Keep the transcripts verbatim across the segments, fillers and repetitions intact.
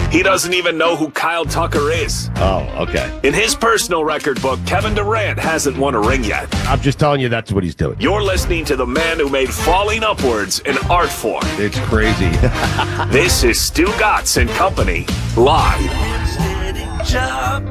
He doesn't even know who Kyle Tucker is. Oh, okay. In his personal record book, Kevin Durant hasn't won a ring yet. I'm just telling you that's what he's doing. You're listening to the man who made falling upwards an art form. It's crazy. This is Stu Gatz and Company, live. Job,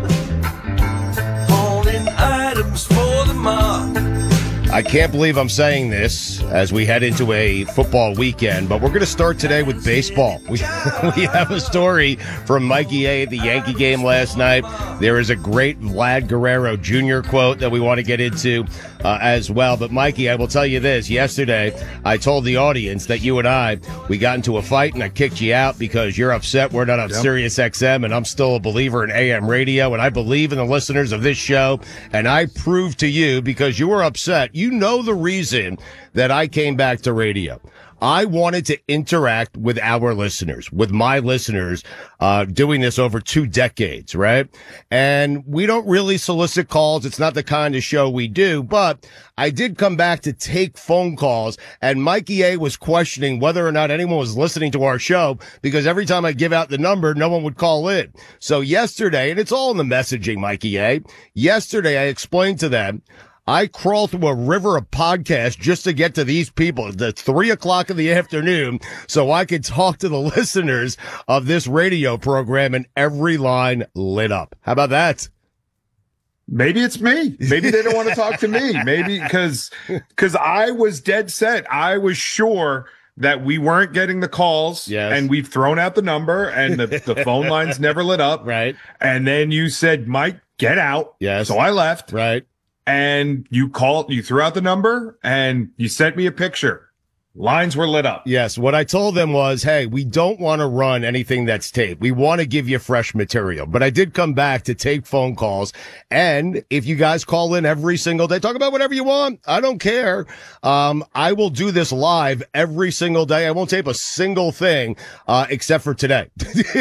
holding items for the mob. I can't believe I'm saying this as we head into a football weekend, but we're going to start today with baseball. We, we have a story from Mikey A at the Yankee game last night. There is a great Vlad Guerrero Junior quote that we want to get into uh, as well. But Mikey, I will tell you this. Yesterday, I told the audience that you and I, we got into a fight and I kicked you out because you're upset we're not on yep. Sirius X M, and I'm still a believer in A M radio, and I believe in the listeners of this show. And I proved to you, because you were upset, you know the reason that I came back to radio. I wanted to interact with our listeners, with my listeners, uh, doing this over two decades, right? And we don't really solicit calls. It's not the kind of show we do, but I did come back to take phone calls, and Mikey A was questioning whether or not anyone was listening to our show, because every time I give out the number, no one would call in. So yesterday, and it's all in the messaging, Mikey A, yesterday I explained to them, I crawled through a river of podcasts just to get to these people at three o'clock in the afternoon so I could talk to the listeners of this radio program, and every line lit up. How about that? Maybe it's me. Maybe they don't want to talk to me. Maybe because because I was dead set. I was sure that we weren't getting the calls, yes. and we've thrown out the number, and the, the phone lines never lit up. Right. And then you said, Mike, get out. Yes. So I left. Right. And you called, you threw out the number, and you sent me a picture. Lines were lit up. Yes. What I told them was, hey, we don't want to run anything that's taped. We want to give you fresh material. But I did come back to take phone calls. And if you guys call in every single day, talk about whatever you want. I don't care. Um, I will do this live every single day. I won't tape a single thing, uh, except for today.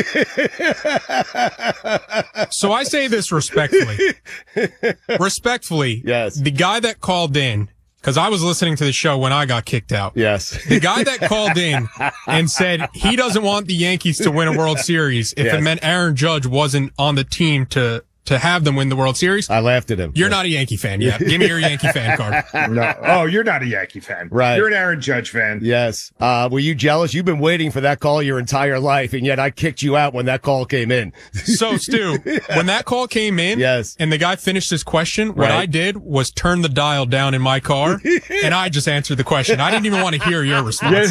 So I say this respectfully. Respectfully. Yes. The guy that called in, because I was listening to the show when I got kicked out. Yes. The guy that called in and said he doesn't want the Yankees to win a World Series if yes. it meant Aaron Judge wasn't on the team to to have them win the World Series. I laughed at him. You're not a Yankee fan yet. Give me your Yankee fan card. No. Oh, you're not a Yankee fan. Right. You're an Aaron Judge fan. Yes. Uh, were you jealous? You've been waiting for that call your entire life, and yet I kicked you out when that call came in. So, Stu, when that call came in, yes. and the guy finished his question, what right. I did was turn the dial down in my car, and I just answered the question. I didn't even want to hear your response.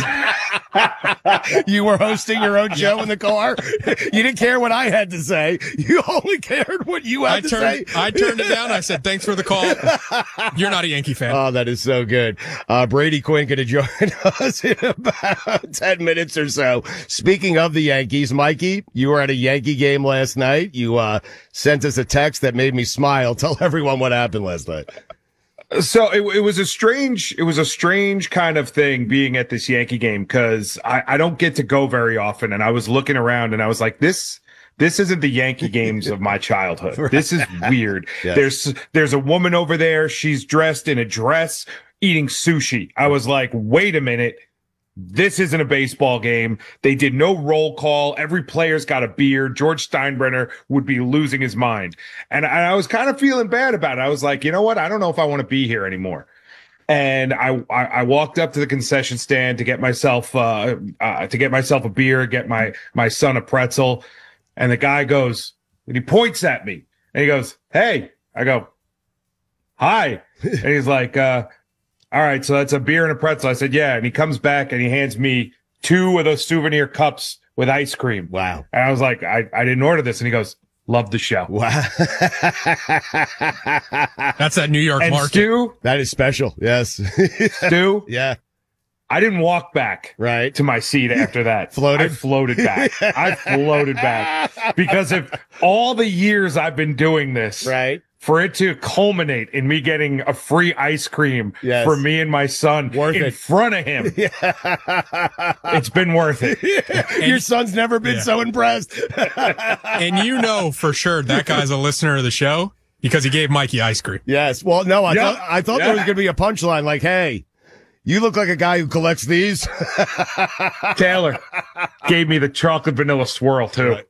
You were hosting your own show in the car? You didn't care what I had to say. You only cared what you had I to turned, say. I turned it down. I said, thanks for the call. You're not a Yankee fan. Oh, that is so good. Uh, Brady Quinn going to join us in about ten minutes or so. Speaking of the Yankees, Mikey, you were at a Yankee game last night. You uh, sent us a text that made me smile. Tell everyone what happened last night. So it, it was a strange, it was a strange kind of thing being at this Yankee game, because I, I don't get to go very often. And I was looking around and I was like, this, this isn't the Yankee games of my childhood. Right. This is weird. Yes. There's, there's a woman over there. She's dressed in a dress eating sushi. I was like, wait a minute. This isn't a baseball game. They did no roll call. Every player's got a beard. George Steinbrenner would be losing his mind. And I was kind of feeling bad about it. I was like, you know what? I don't know if I want to be here anymore. And I, I, I walked up to the concession stand to get myself, uh, uh, to get myself a beer, get my, my son a pretzel. And the guy goes, and he points at me and he goes, hey, I go, hi. And he's like, uh, all right, so that's a beer and a pretzel. I said, yeah. And he comes back and he hands me two of those souvenir cups with ice cream. Wow. And I was like, I, I didn't order this. And he goes, love the show. Wow. That's that New York and market. Stu, that is special. Yes. Stu. Yeah. I didn't walk back right to my seat after that. Floated? I floated back. I floated back because of all the years I've been doing this. Right. For it to culminate in me getting a free ice cream yes. for me and my son worth in it. front of him. Yeah. It's been worth it. Yeah. Your son's never been yeah. so impressed. And you know for sure that guy's a listener of the show because he gave Mikey ice cream. Yes. Well, no, I yeah. thought I thought yeah. there was going to be a punchline like, hey, you look like a guy who collects these. Taylor gave me the chocolate vanilla swirl too. Right.